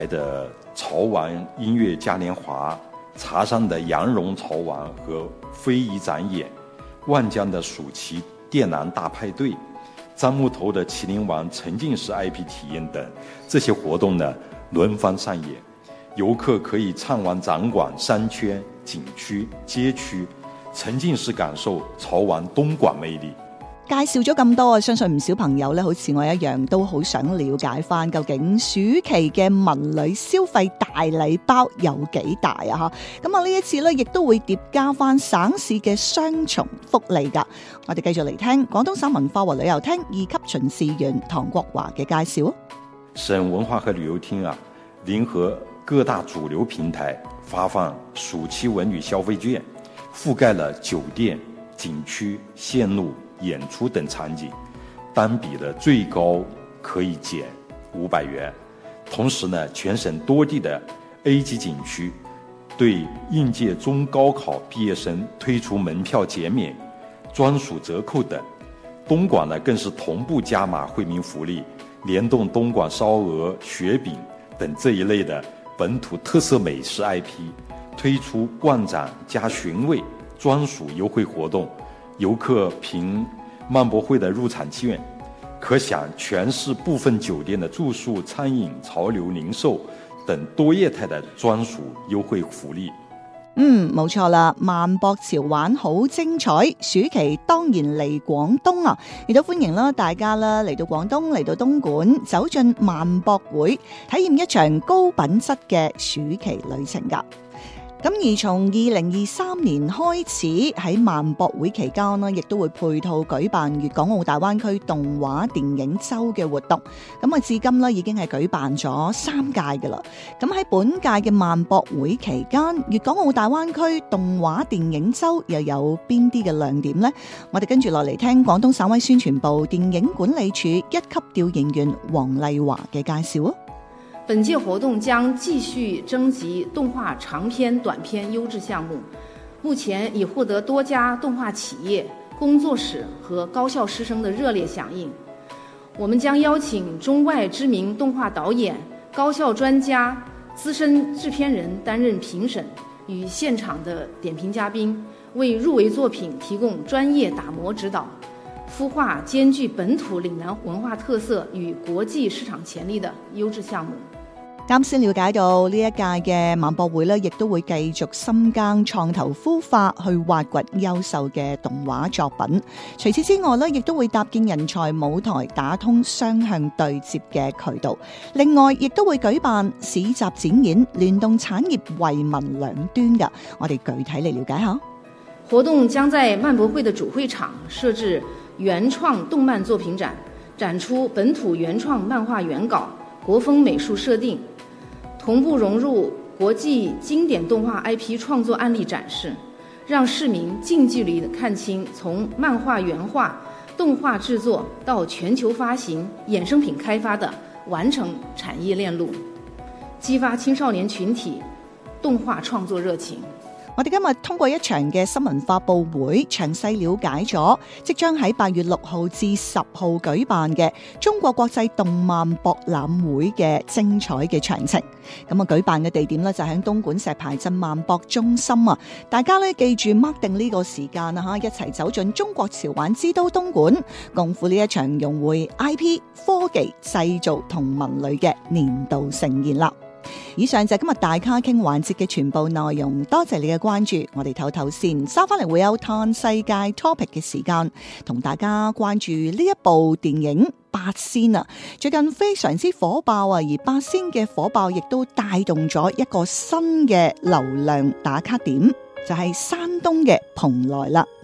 的潮玩音乐嘉年华、茶山的羊绒潮玩和非遗展演、万江的暑期电缆大派对、樟木头的麒麟王沉浸式 IP 体验等，这些活动呢轮番上演，游客可以畅玩展馆、商圈、景区、街区，沉浸式感受潮玩东莞魅力。 介紹咗咁多，相信唔少朋友咧，好似我一樣，都好想了解翻究竟暑期嘅文旅消費大禮包有幾大啊！咁啊，呢一次咧，亦都會疊加翻省市嘅雙重福利噶。我哋繼續嚟聽廣東省文化和旅遊廳2級巡視員唐國華嘅介紹。 省文化和旅遊廳聯合各大主流平台發放暑期文旅消費券，覆蓋了酒店、景區、線路、演出等場景，單筆的最高可以減500元。同時呢，全省多地的 A 級景區對應屆中高考畢業生推出門票減免、專屬折扣等。東莞呢更是同步加碼惠民福利，聯動東莞燒鵝、雪餅等這一類的本土特色美食 IP， 推出逛展加尋味專屬優惠活動。遊客憑漫博會的入場券，可享全市部分酒店的住宿、餐飲、潮流零售等多業態的專屬優惠福利。 冇錯啦，萬博潮玩好精彩，暑期當然嚟廣東啊！亦都歡迎啦大家啦嚟到廣東，嚟到東莞，走進萬博會，體驗一場高品質嘅暑期旅程噶。咁而從2023年開始喺萬博會期間呢，亦都會配套舉辦粵港澳大灣區動畫電影周嘅活動。咁啊，至今呢已經係舉辦咗3屆㗎啦。咁喺本屆嘅萬博會期間，粵港澳大灣區動畫電影周又有邊啲嘅亮點呢？我哋跟住落嚟聽廣東省委宣傳部電影管理處1級調研員黃麗華嘅介紹啊。 本屆活動將繼續徵集動畫長片、短片優質項目，目前已獲得多家動畫企業、工作室和高校師生的熱烈響應。我們將邀請中外知名動畫導演、高校專家、資深製片人擔任評審與現場的點評嘉賓，為入圍作品提供專業打磨指導，孵化兼具本土嶺南文化特色與國際市場潛力的優質項目。 啱先了解到呢一屆嘅萬博會呢，亦都會繼續深耕創投孵化，去挖掘優秀嘅動畫作品。除此之外呢，亦都會搭建人才舞台，打通雙向對接嘅渠道。另外，亦都會舉辦市集展演，聯動產業惠民兩端㗎。我哋具體嚟了解下。 活動將在萬博會的主會場設置原創動漫作品展，展出本土原創漫畫原稿、國風美術設定，同步融入國際經典動畫 IP 創作案例展示，讓市民近距離看清從漫畫原畫、動畫製作到全球發行、衍生品開發的完整產業鏈路，激發青少年群體動畫創作熱情。 我哋今日通過一場嘅新聞發佈會，詳細了解咗即將喺8月6號至10號舉辦嘅中國國際動漫博覽會嘅精彩嘅詳情。咁啊，舉辦嘅地點呢，就喺東莞石牌鎮萬博中心啊！大家呢，記住 mark 定呢個時間啊，一齊走進中國潮玩之都東莞，共赴呢一場融匯 IP、科技、製造同文旅嘅年度盛宴啦！以上就係今日大咖傾環節嘅全部內容，多謝你嘅關注。我哋唞先，收翻嚟會有嘆世界 topic 嘅時間，同大家關注呢一部電影《八仙》啊，最近非常之火爆啊，而八仙嘅火爆亦都帶動咗一個新嘅流量打卡點，就係山東嘅蓬萊啦。